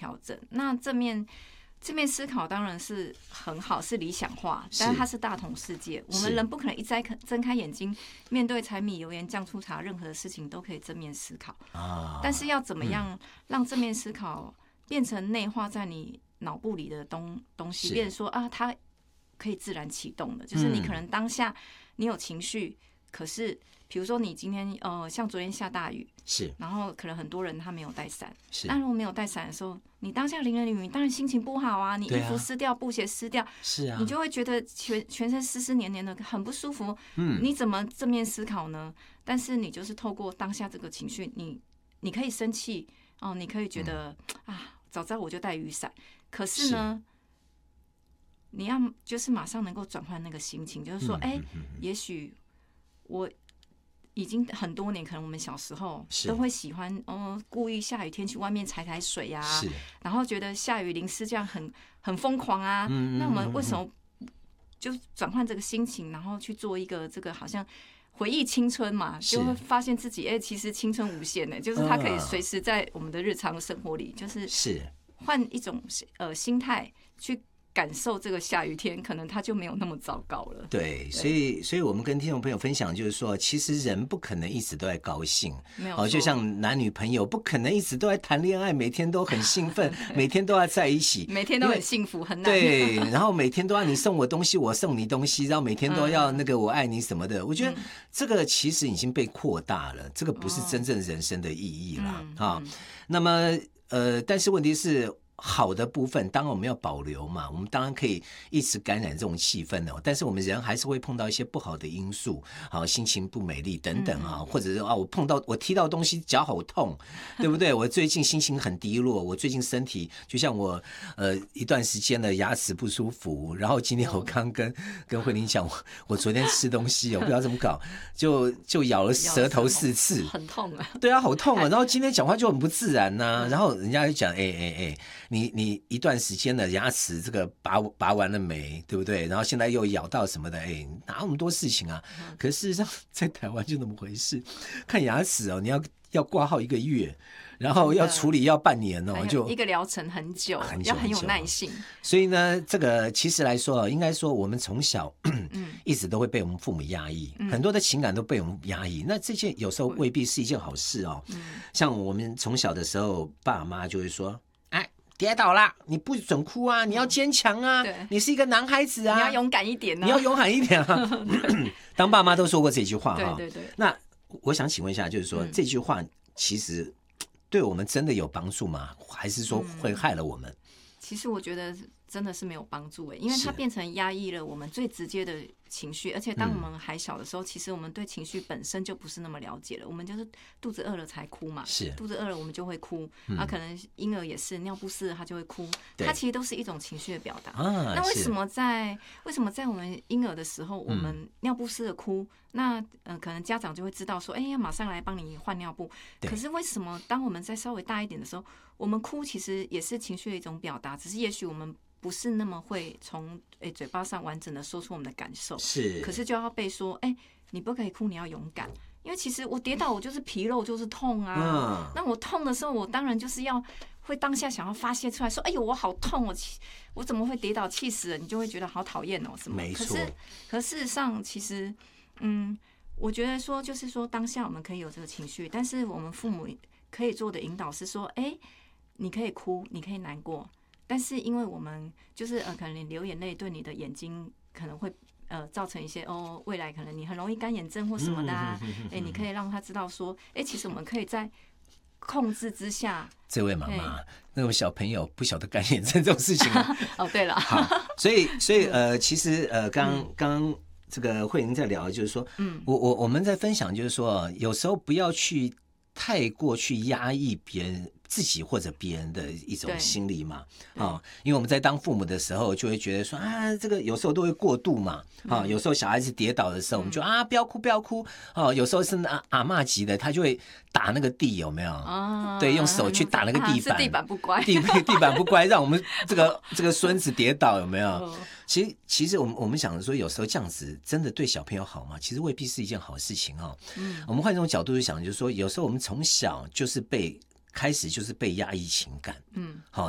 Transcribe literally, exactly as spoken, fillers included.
调整。那正面正面思考当然是很好，是理想化，但是它是大同世界。我们人不可能一摘睁开眼睛，面对柴米油盐酱醋茶，任何的事情都可以正面思考。啊、但是要怎么样让正面思考变成内化在你脑部里的东东西，变成说啊，它可以自然启动的，就是你可能当下你有情绪，可是比如说你今天呃，像昨天下大雨， 是， 然后可能很多人他没有带伞， 是， 那如果没有带伞的时候，你当下淋了雨，你当然心情不好啊，你衣服湿掉，布鞋湿掉， 是啊， 你就会觉得全全身湿湿黏黏的，很不舒服。嗯，你怎么正面思考呢？但是你就是透过当下这个情绪，你你可以生气哦，你可以觉得、嗯、啊，早知道我就带雨伞。可是呢，是你要就是马上能够转换那个心情，就是说，哎、嗯欸，也许我。已经很多年，可能我们小时候都会喜欢，哦，故意下雨天去外面踩踩水啊，然后觉得下雨淋湿这样很很疯狂啊。嗯、那我们为什么就转换这个心情，然后去做一个这个好像回忆青春嘛，就会发现自己哎、欸，其实青春无限呢，就是它可以随时在我们的日常生活里，就是换一种呃心态去。感受这个下雨天，可能它就没有那么糟糕了。 对，所以，所以我们跟听众朋友分享，就是说，其实人不可能一直都在高兴， 没有， 哦，就像男女朋友不可能一直都在谈恋爱，每天都很兴奋，每天都要在一起， 每天都很幸福，很难。 对，然后每天都要你送我东西，我送你东西，然后每天都要那个我爱你什么的。嗯、我觉得这个其实已经被扩大了，这个不是真正人生的意义了啊、哦嗯嗯。那么，呃，但是问题是。好的部分当然我们要保留嘛，我们当然可以一直感染这种气氛哦，但是我们人还是会碰到一些不好的因素，好，心情不美丽等等啊，或者是啊我碰到我踢到东西脚好痛，对不对？我最近心情很低落，我最近身体就像我呃一段时间的牙齿不舒服，然后今天我刚跟跟慧玲讲，我我昨天吃东西我不知道怎么搞，就就咬了舌头四次， 很痛啊， 对啊，好痛啊，然后今天讲话就很不自然呐、啊，然后人家就讲哎哎哎。你你一段时间的牙齿这个拔拔完了没，对不对？然后现在又咬到什么的，哎，哪有那么多事情啊？可是事实上在台湾就那么回事，看牙齿哦，你要要挂号一个月，然后要处理要半年哦，就一个疗程很久，很久要很有耐性。 所以呢，这个其实来说，应该说我们从小一直都会被我们父母压抑，嗯、很多的情感都被我们压抑。那这件有时候未必是一件好事哦。嗯、像我们从小的时候，爸妈就会说。跌倒啦，你不准哭啊！你要坚强啊！你是一个男孩子啊！ 你要勇敢一点啊！ 你要勇敢一点啊！当爸妈都说过这句话哈。 对对对。 那我想请问一下，就是说、嗯、这句话其实对我们真的有帮助吗？还是说会害了我们？ 嗯、其实我觉得真的是没有帮助诶，因为它变成压抑了我们最直接的情绪，而且当我们还小的时候、嗯，其实我们对情绪本身就不是那么了解了。我们就是肚子饿了才哭嘛， 是肚子饿了我们就会哭。嗯、啊，可能婴儿也是尿不湿了他就会哭，它其实都是一种情绪的表达。啊、那为什么在为什么在我们婴儿的时候，我们尿不湿的哭，嗯、那呃可能家长就会知道说，哎、欸，要马上来帮你换尿布。可是为什么当我们再稍微大一点的时候，我们哭其实也是情绪的一种表达，只是也许我们。不是那么会从诶、欸、嘴巴上完整的说出我们的感受， 是， 可是就要被说，哎、欸，你不可以哭，你要勇敢，因为其实我跌倒，我就是皮肉，就是痛啊。嗯、那我痛的时候，我当然就是要会当下想要发泄出来，说，哎呦，我好痛，我我怎么会跌倒，气死了，你就会觉得好讨厌哦，什么？ 没错。 可是，可事实上，其实，嗯，我觉得说，就是说，当下我们可以有这个情绪，但是我们父母可以做的引导是说，哎、欸，你可以哭，你可以难过。但是因为我们就是呃，可能你流眼泪对你的眼睛可能会呃造成一些哦，未来可能你很容易干眼症或什么的啊，哎、欸，你可以让他知道说，哎、欸，其实我们可以在控制之下。 这位妈妈，那种小朋友不晓得干眼症这种事情、啊。 哦，对了， 好，所以所以呃，其实呃，刚刚这个慧玲在聊，就是说，嗯，我我我们在分享，就是说，有时候不要去太过去压抑别人。自己或者别人的一种心理嘛，啊，因为我们在当父母的时候，就会觉得说啊，这个有时候都会过度嘛，啊，有时候小孩子跌倒的时候，我们就啊不要哭不要哭，哦，有时候是阿阿嬷级的，他就会打那个地，有没有？啊，对，用手去打那个地板， 地板不乖， 地地板不乖，让我们这个这个孙子跌倒，有没有？其实其实我们我们想说，有时候这样子真的对小朋友好吗？其实未必是一件好事情哦。嗯，我们换一种角度去想，就是说，有时候我们从小就是被。开始就是被压抑情感，嗯，好，